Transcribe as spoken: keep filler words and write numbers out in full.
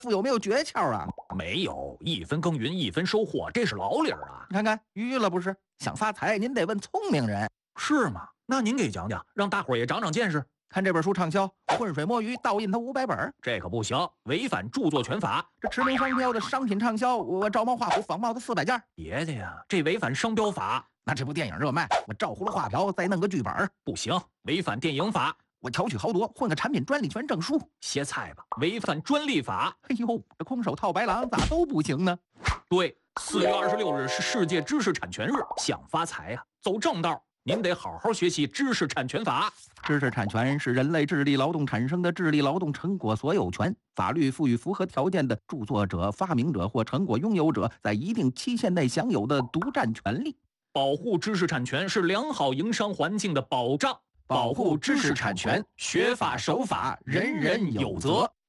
有没有诀窍啊？ 没有，一分耕耘一分收获，这是老理儿啊。 你看看，愚了不是？想发财，您得问聪明人。 是吗？那您给讲讲，让大伙儿也长长见识。 看这本书畅销，浑水摸鱼，倒印它五百本。 这可不行，违反著作权法。 这驰名商标的商品畅销，我照猫画虎仿冒的四百件。 别的呀，这违反商标法。 那这部电影热卖，我照葫芦画瓢，再弄个剧本。 不行，违反电影法。 我巧取豪夺，混个产品专利权证书。 歇菜吧，违反专利法。 哎呦，这空手套白狼咋都不行呢？ 对，四月二十六日是世界知识产权日，想发财呀、啊，走正道。您得好好学习知识产权法。 知识产权是人类智力劳动产生的智力劳动成果所有权。法律赋予符合条件的著作者、发明者或成果拥有者在一定期限内享有的独占权利。 保护知识产权是良好营商环境的保障。 保护知识产权，学法守法，人人有责。